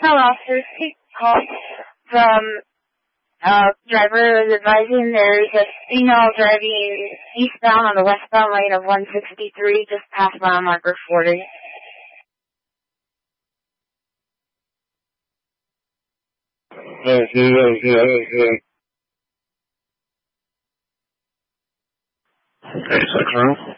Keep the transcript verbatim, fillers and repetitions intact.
Hello, officers. Take call from uh driver is advising there is a female driving eastbound on the westbound lane of one sixty-three just past mile marker forty. Okay, six room.